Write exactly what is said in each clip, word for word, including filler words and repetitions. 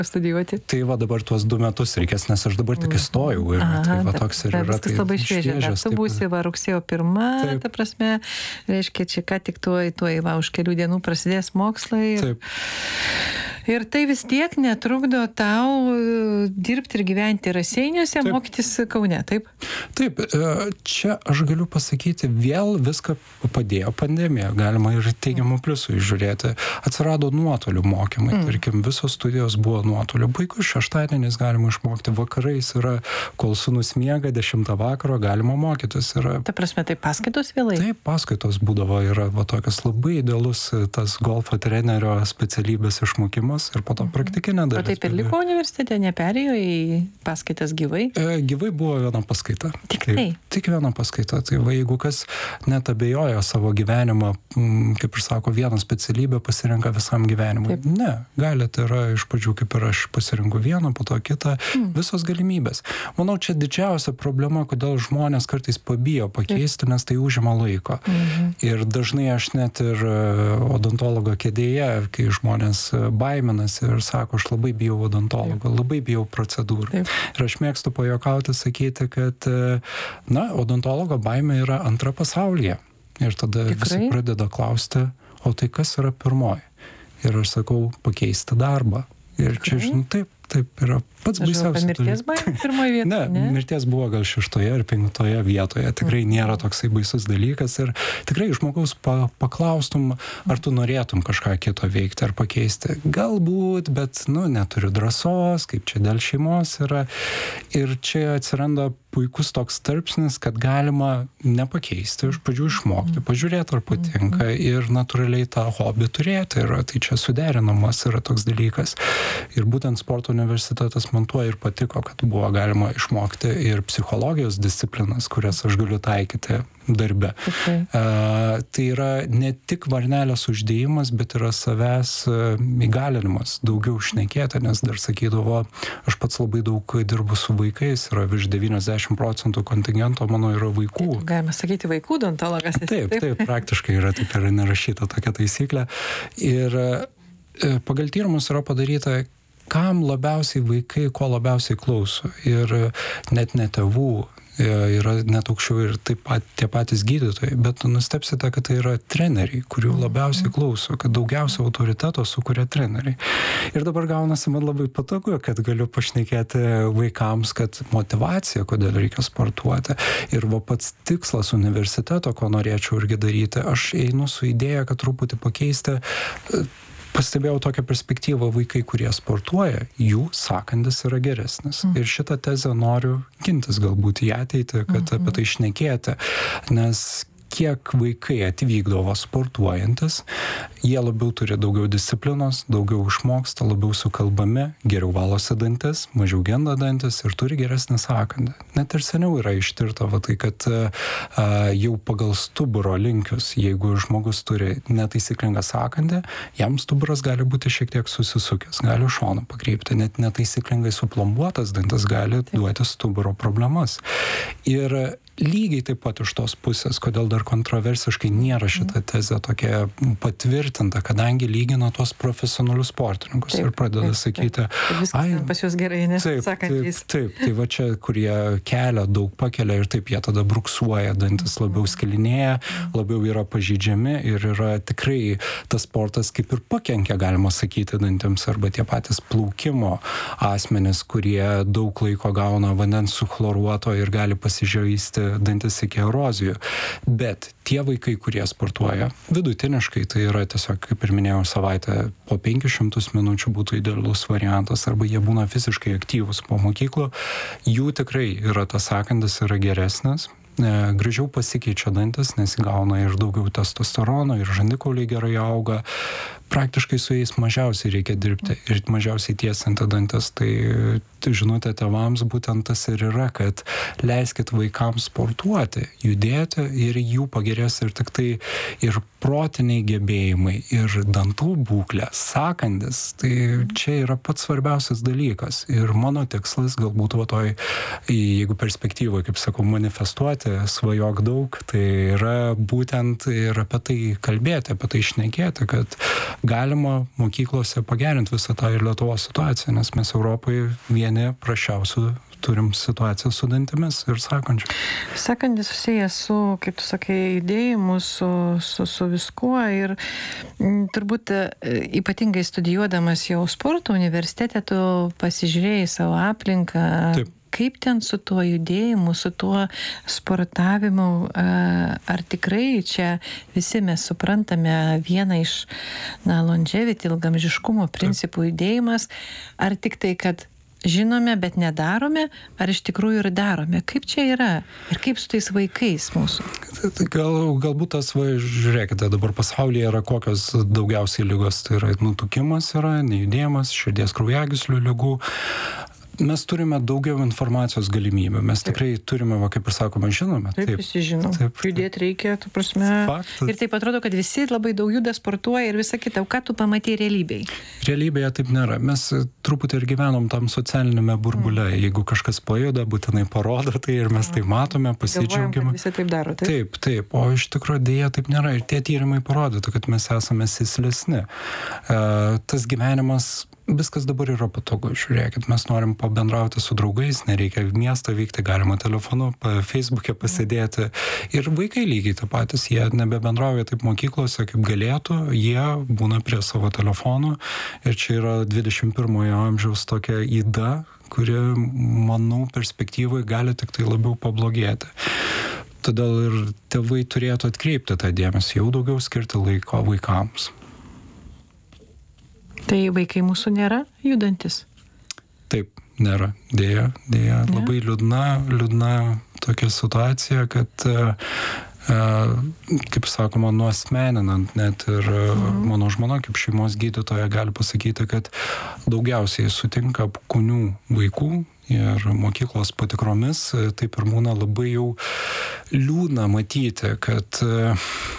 studijuoti? Tai va dabar tuos du metus reikės, nes aš dabar tik įstojau ir Aha, tai va ta- toks ir ta- yra. viskas Tai labai šviežia. Dar šviežias, tu taip. būsi va rugsėjo pirma, Taip. ta prasme, reiškia, čia ką tik tuoj, tuoj va už kelių dienų prasidės mokslai. Ir, Taip. ir tai vis tiek netrukdo tau e, dirbti ir gyventi Raseiniuose, Taip. mokytis Kaune, taip? Taip, e, čia aš galiu pasakyti, vėl viską padėjo pandemija, galima ir teigiamų pliusų įžiūrėti. Atsirado nuotolių mokymai, mm. tarkim, visos studijos buvo nuotolių. Puikus šeštadieniais galima išmokti, vakarais yra, kol sūnus miega, dešimtą vakaro galima mokytis. Yra, Ta prasme, tai paskaitos vėlai? taip, paskaitos būdavo, yra va, tokios labai idealus tas golfo trenerio specialybės išmokimas ir po to praktikinė O dalis. taip ir liko universitete, neperėjo į paskaitas gyvai? E, gyvai buvo viena paskaita. Tik Taip, tai? Tik viena paskaita. Tai va, jeigu kas net abejoja savo gyvenimą, m, kaip ir sako, vieną specialybę pasirenka visam gyvenimui. Taip. Ne, galite, yra iš pradžių kaip ir aš pasirinku vieną, po to kitą, mm. visos galimybės. Manau, čia didžiausia problema, kodėl žmonės kartais pabijo pakeisti, nes tai užima laiko. Mhm. Ir dažnai aš net ir e, odontologo kėdėje, kai žmonės e, baiminasi ir sako, aš labai bijau odontologo, labai bijau procedūrų. Taip. Ir aš mėgstu pajuokauti, sakyti, kad, e, na, odontologo baimė yra antra pasaulyje. Ir tada Tikrai? visi pradeda klausti, o tai kas yra pirmoji? Ir aš sakau, pakeisti darbą. Ir čia, Tikrai? žinai, taip, taip yra pats Aš žinau, kad baisiausias. mirties baimė pirmoje vietoje, Ne, ne? mirties buvo gal šeštoje ar penktoje vietoje. Tikrai nėra toksai baisus dalykas. Ir tikrai žmogaus pa, paklaustum, ar tu norėtum kažką kito veikti ar pakeisti. Galbūt, bet, nu, neturiu drąsos, kaip čia dėl šeimos yra. Ir čia atsiranda puikus toks tarpsnis, kad galima nepakeisti, iš pradžių išmokti, pažiūrėti, ar patinka ir natūraliai tą hobį turėti. Ir tai čia suderinamas yra toks dalykas. Ir būtent sporto universitetas man tuo ir patiko, kad buvo galima išmokti ir psichologijos disciplinas, kurias aš galiu taikyti darbe. Okay. Uh, tai yra ne tik varnelės uždėjimas, bet yra savęs uh, įgalinimas daugiau šnekėti, nes dar sakydavo, aš pats labai daug dirbu su vaikais, yra virš devyniasdešimt procentų kontingento mano yra vaikų. Tai galima sakyti vaikų odontologas. Taip, taip, praktiškai yra taip ir nerašyta tokia taisyklė. Ir uh, pagal tyrimus yra padaryta, kam labiausiai vaikai, ko labiausiai klauso. Ir net ne tėvų, yra net aukščiau ir taip pat tie patys gydytojai, bet nustepsite, kad tai yra treneriai, kurių labiausiai klauso, kad daugiausia autoriteto sukuria treneriai. Ir dabar gaunasi man labai patogu, kad galiu pašnekėti vaikams, kad motivacija, kodėl reikia sportuoti. Ir va pats tikslas universiteto, ko norėčiau irgi daryti, aš einu su idėja, kad truputį pakeisti. Pastebėjau tokią perspektyvą, vaikai, kurie sportuoja, jų sąkandis yra geresnis. Mm. Ir šitą tezę noriu gintis galbūt į ateitį, kad mm-hmm. apie tai šnekėti, nes kiek vaikai atvykdavo sportuojantis, jie labiau turi daugiau disciplinos, daugiau išmoksta, labiau sukalbami, geriau valosi dantis, mažiau genda dantis ir turi geresnį sąkandį. Net ir seniau yra ištirta, va, tai kad a, jau pagal stuburo linkius, jeigu žmogus turi netaisyklingą sąkandį, jam stuburas gali būti šiek tiek susisukęs, gali šoną pakreipti, net netaisyklingai suplombuotas dantis gali duoti stuburo problemas. Ir lygiai taip pat iš tos pusės, kodėl dar kontroversiškai nėra šita tezė tokia patvirtinta, kadangi lygina tuos profesionalius sportininkus taip, ir pradeda taip, sakyti, taip. Ai, pas juos gerai, nes taip, sakantys. Taip, taip, tai va čia, kurie kelia, daug pakelia ir taip jie tada bruksuoja, dantis labiau skilinėja, labiau yra pažeidžiami ir yra tikrai tas sportas kaip ir pakenkia, galima sakyti, dantims, arba tie patys plaukimo asmenys, kurie daug laiko gauna vandens suchloruoto ir gali pasižaisti dantis iki erozijų. Bet tie vaikai, kurie sportuoja vidutiniškai, tai yra tiesiog, kaip ir minėjau, savaitę po penkis šimtus minučių būtų idealus variantas, arba jie būna fiziškai aktyvus po mokyklų, jų tikrai yra tas sąkandis yra geresnis. Gražiau pasikeičia dantis, nes gauna ir daugiau testosterono, ir žandikauliai gerai auga. Praktiškai su jais mažiausiai reikia dirbti ir mažiausiai tiesinti dantis. Tai, tai žinote, tėvams būtent tas ir yra, kad leiskit vaikams sportuoti, judėti ir jų pagerės ir tik tai ir protiniai gebėjimai ir dantų būklė, sąkandis, tai čia yra pats svarbiausias dalykas. Ir mano tikslas galbūt va toj, jeigu perspektyvoje, kaip sakau, manifestuoti, svajok daug, tai yra būtent ir apie tai kalbėti, apie tai šnekėti, kad galima mokyklose pagerinti visą tą ir Lietuvos situaciją, nes mes Europoje vieni prašiausių turim situaciją su dantimis ir sakandžiu. Sakandis susijęs su, kaip tu sakai, judėjimu, su, su, su viskuo ir m, turbūt ypatingai studijuodamas jau sporto universitete, tu pasižiūrėjai savo aplinką. Taip. Kaip ten su tuo judėjimu, su tuo sportavimu, ar tikrai čia visi mes suprantame vieną iš, na, longevity, ilgamžiškumo principų judėjimas, ar tik tai, kad žinome, bet nedarome, ar iš tikrųjų ir darome? Kaip čia yra? Ir kaip su tais vaikais mūsų? Gal, galbūt tas, va, žiūrėkite, dabar pasaulyje yra kokios daugiausiai lygos, tai yra nutukimas, yra nejudėjimas, širdies kraujagyslių ligų. Mes turime daugiau informacijos galimybių. Mes tikrai turime, va, kaip ir sakoma, žinome. Taip, taip visi žinom. Taip, judėti reikia, tu prasme. Faktas. Ir taip atrodo, kad visi labai daug juda, sportuoja ir visa kita. O ką tu pamatei realybėje? Realybėje taip nėra. Mes truputį ir gyvenom tam socialinėme burbule. Mm. Jeigu kažkas pajuda, būtinai parodo tai ir mes tai matome, pasidžiaugiame. Visi taip daro, taip? Taip, taip. O iš tikrųjų dėja taip nėra. Ir tie tyrimai parodytų, kad mes esame sėslesni. Uh, tas gyvenimas, viskas dabar yra patogu. Žiūrėkit, mes norim pabendrauti su draugais, nereikia į miestą vykti, galima telefonu, Facebook'e pasidėti. Ir vaikai lygiai taip patys, jie nebebendrauja taip mokyklose, kaip galėtų, jie būna prie savo telefonų. Ir čia yra dvidešimt pirmojo amžiaus tokia yda, kuri, manau, perspektyvai gali tik tai labiau pablogėti. Todėl ir tėvai turėtų atkreipti tą dėmesį, jau daugiau skirti laiko vaikams. Tai vaikai mūsų nėra judantis? Taip, nėra. Dėja, dėja. Ne? Labai liūdna, liūdna tokia situacija, kad, kaip sakoma, nuosmeninant net ir mhm. mano žmona, kaip šeimos gydytoja, gali pasakyti, kad daugiausiai sutinka apkūnių vaikų ir mokyklos patikromis, taip ir būna labai jau liūdna matyti, kad e,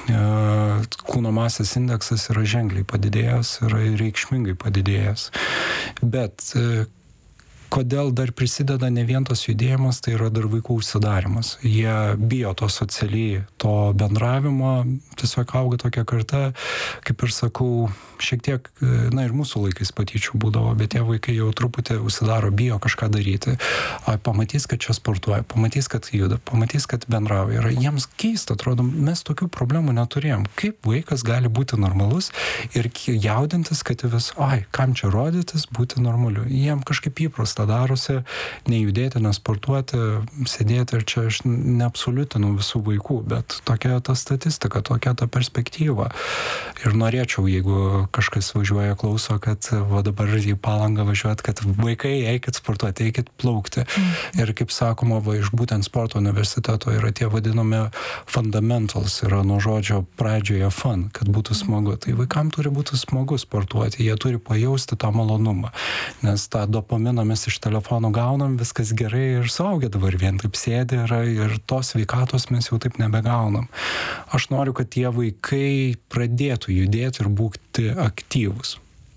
kūno masės indeksas yra ženkliai padidėjęs, yra reikšmingai padidėjęs. Bet e, kodėl dar prisideda ne vien tas judėjimas, tai yra dar vaikų užsidarimas. Jie bijo to socialiai, to bendravimo, tiesiog auga tokia karta, kaip ir sakau, šiek tiek, na ir mūsų laikais patyčių būdavo, bet tie vaikai jau truputį užsidaro, bijo kažką daryti. A, pamatys, kad čia sportuoja, pamatys, kad juda, pamatys, kad bendrauja. Ir jiems keista, atrodo, mes tokių problemų neturėjom. Kaip vaikas gali būti normalus ir jaudintis, kad vis, ai, kam čia rodytis, būti normaliu. Jiem kažkaip įprasta darosi, nejudėti, nesportuoti, sėdėti ir čia aš neabsoliutinu visų vaikų, bet tokia ta statistika, tokia ta perspektyva. Ir norėčiau, jeigu kažkas važiuoja, klauso, kad va dabar į Palangą važiuot, kad vaikai eikit sportuoti, eikit plaukti. Mm. Ir kaip sakoma, va iš būtent sporto universiteto yra tie vadinami fundamentals, yra nuo žodžio pradžioje fun, kad būtų smagu. Tai vaikam turi būti smagu sportuoti, jie turi pajausti tą malonumą, nes tą dopaminą mes iš telefonų gaunam, viskas gerai ir suaugę dabar vien taip sėdi yra, ir tos sveikatos mes jau taip nebegaunam. Aš noriu, kad tie vaikai pradėtų judėti ir būti aktyvus.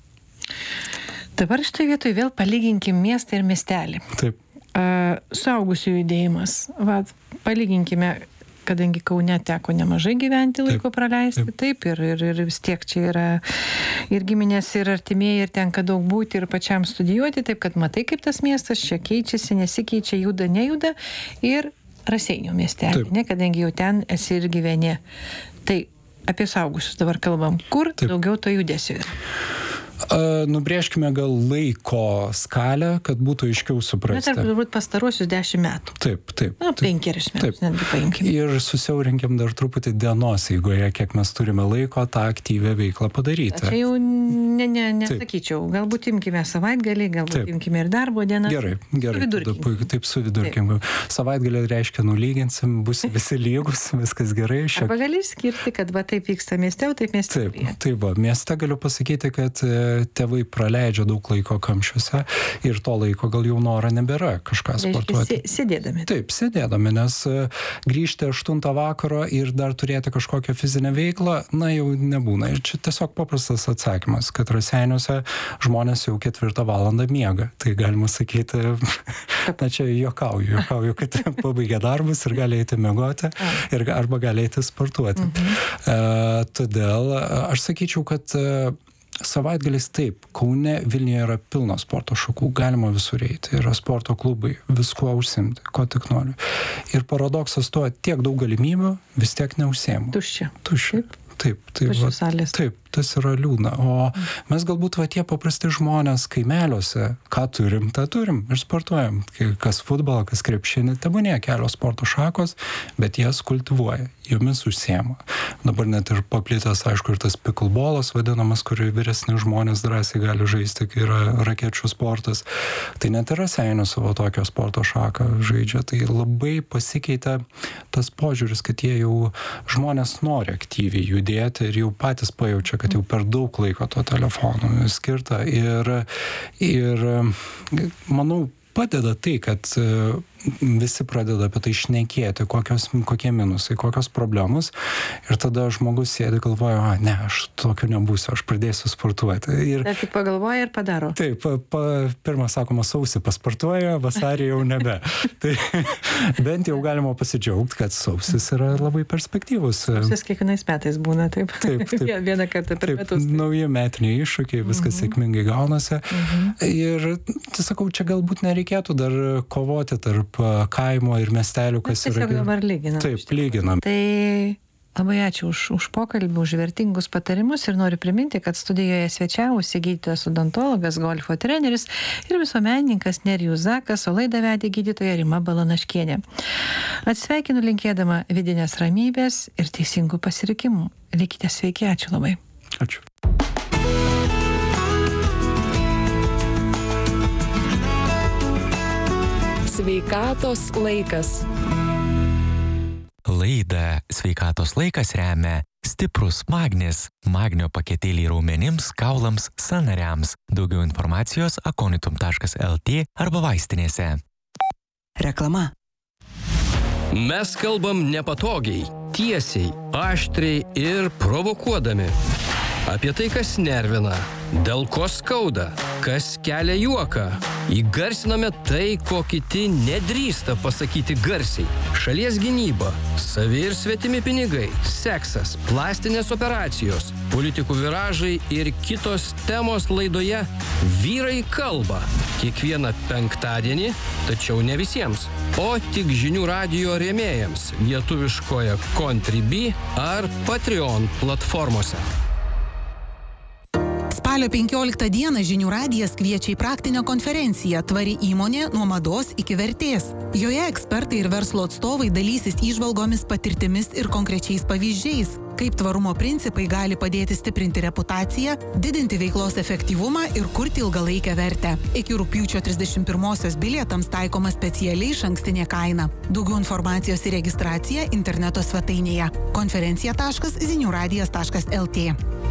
Dabar štai vietoj vėl palyginkim miestą ir miestelį. Taip. Uh, suaugusių judėjimas. Va, palyginkime, kadangi Kaune teko nemažai gyventi, laiko taip, praleisti, taip, taip ir, ir, ir vis tiek čia yra ir giminės, ir artimieji, ir tenka daug būti, ir pačiam studijuoti, taip kad matai, kaip tas miestas čia keičiasi, nesikeičia, juda, nejuda, ir Raseinių miestelį, ne, kadangi jau ten esi ir gyveni. Tai apie suaugusius dabar kalbam. Kur taip. Daugiau to judesio yra? Uh, nubrėžkime gal laiko skalę, kad būtų aiškiau suprasti. Bet ar turbūt pastaruosius dešimt metų. Taip, taip. Na, penkerius metus, netgi paimkime. Ir susiaurinkim dar truputį dienos eigoje, kiek mes turime laiko tą aktyvią veiklą padaryti. Čia jau ne, ne, nesakyčiau. Galbūt imkime savaitgalį, galbūt taip. Imkime ir darbo dieną. Gerai, gerai. Tada, taip, su vidurkim. Savaitgalį reiškia nulyginsim, bus visi lygus, viskas gerai. Šiek... Arba gali skirti, kad va taip vyksta mieste, o taip mieste. Taip, taip va, mieste galiu pasakyti, kad tėvai praleidžia daug laiko kamščiuose ir to laiko gal jau noro nebėra kažką sportuoti. Sėdėdami. Taip, sėdėdami, nes grįžti aštuntą vakaro ir dar turėti kažkokią fizinę veiklą, na jau nebūna. Ir čia tiesiog paprastas atsakymas, kad Raseiniuose žmonės jau ketvirtą valandą miega. Tai galima sakyti, na čia juokauju, juokauju, kad pabaigia darbus ir gali eiti miegoti ir, arba gali eiti sportuoti. Mhm. Uh, todėl aš sakyčiau, kad uh, savaitgaliais taip, Kaune, Vilniuje yra pilna sporto šakų, galima visur eiti, yra sporto klubai, viskuo užsimti, ko tik noriu. Ir paradoksas tuo, tiek daug galimybių vis tiek neužsiemu. Tuščia. Tuščia. Taip, taip, va, taip, tas yra liūdna. O mes galbūt va tie paprasti žmonės kaimeliuose, ką turim, tą turim ir sportuojam. Kas futbolą, kas krepšinį, tebūnė kelios sporto šakos, bet jas kultivuoja, jomis užsiema. Dabar net ir paplitęs, aišku, ir tas picklebolas vadinamas, kurį vyresni žmonės drąsiai gali žaisti, kai yra rakečių sportas. Tai net ir Raseiniuose savo tokio sporto šaką žaidžia. Tai labai pasikeitė tas požiūris, kad jie jau žmonės nori aktyviai judėti ir jau patys pajaučia, kad jau per daug laiko to telefono skirta. Ir, ir manau, padeda tai, kad visi pradeda apie tai šnekėti, kokios, kokie minusai, kokios problemos. Ir tada žmogus sėdi, galvoja, a, ne, aš tokiu nebūsiu, aš pradėsiu sportuoti. Ir dar tik pagalvoja ir padaro. Taip, pa, pa, pirmą sakoma, sausį pasportuoja, vasarį jau nebe. Tai bent jau galima pasidžiaugti, kad sausis yra labai perspektyvus. Sausis kiekvienais metais būna, taip. Taip, taip. Vieną kartą per taip, metus. Taip. Nauji metiniai iššūkiai, viskas mhm. sėkmingai gaunasi. Mhm. Ir, tai sakau, čia galbūt nereikėtų dar kovoti tarp kaimo ir miestelių, kas yra. Tiesiog dabar lyginam. Taip, lyginam. Tai labai ačiū už, už pokalbį, už vertingus patarimus ir noriu priminti, kad studijoje svečiavosi gydytojas odontologas, golfo treneris ir visuomenininkas Nerijus Zakas, o laidą vedė gydytoja Rima Balanaškienė. Atsveikinu linkėdama vidinės ramybės ir teisingų pasirinkimų. Likite sveiki, ačiū labai. Ačiū. Sveikatos laikas. Laidą Sveikatos laikas remia stiprus magnis, magnio paketėliai raumenims, kaulams, sąnariams. Daugiau informacijos akonitum taškas lt arba vaistinėse. Reklama. Mes kalbam nepatogiai, tiesiai, aštriai ir provokuodami. Apie tai, kas nervina, dėl ko skauda, kas kelia juoką. Įgarsiname tai, ko kiti nedrįsta pasakyti garsiai. Šalies gynyba, savi ir svetimi pinigai, seksas, plastinės operacijos, politikų viražai ir kitos temos laidoje Vyrai kalba. Kiekvieną penktadienį, tačiau ne visiems, o tik žinių radijo rėmėjams lietuviškoje Contribui ar Patreon platformose. Spalio penkioliktą dieną Žinių radijas kviečia į praktinę konferenciją Tvari įmonė nuo mados iki vertės. Joje ekspertai ir verslo atstovai dalysis įžvalgomis, patirtimis ir konkrečiais pavyzdžiais, kaip tvarumo principai gali padėti stiprinti reputaciją, didinti veiklos efektyvumą ir kurti ilgalaikę vertę. Iki rugpjūčio trisdešimt pirmosios bilietams taikoma specialiai išankstinė kaina. Daugiau informacijos ir registracija interneto svetainėje konferencija taškas zinių radijas taškas lt.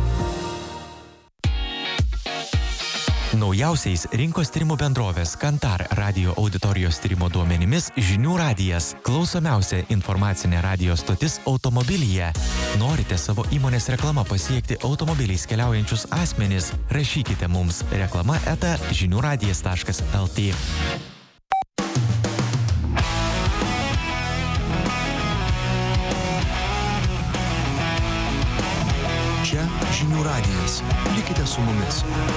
Naujausiais rinkos tyrimų bendrovės Kantar radio auditorijos tyrimo duomenimis Žinių radijas – klausomiausia informacinė radio stotis automobilyje. Norite savo įmonės reklama pasiekti automobiliais keliaujančius asmenis? Rašykite mums reklama eta žinių radijas taškas lt. Čia Žinių radijas. Likite su mumis.